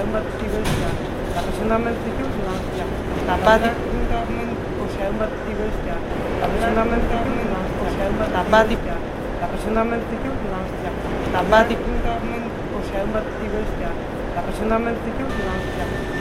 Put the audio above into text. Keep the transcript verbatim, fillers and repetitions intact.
Ουσιαστικά, la persona mente que usa, la body, ουσιαστικά, la persona mente que usa, la body, la persona mente que usa, la body, ουσιαστικά, la persona mente que usa.